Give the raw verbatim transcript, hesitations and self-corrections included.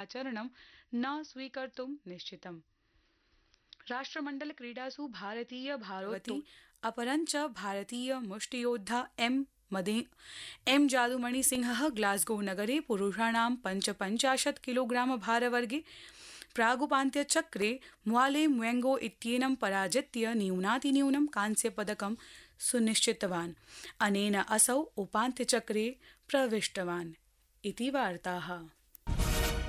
आचरणं न स्वीकर्तुं निश्चितम्। राष्ट्रमण्डल क्रीडासु भारतीय भारोत्तोलनम् अपरञ्च भारतीय मुष्टियोद्धा एम मदे एम जादुमणि सिंहः ग्लासगो नगरे पुरुषाणां पञ्चपञ्चाशत् किलोग्राम भारवर्गे प्रागुपान्त्यचक्रे म्वाले म्वेंगो इत्येनं पराजित्य न्यूनातिन्यूनं कांस्यपदकं सुनिश्चितवान्। अनेन असौ उपान्त्यचक्रे प्रविष्टवान् इति वार्ताः।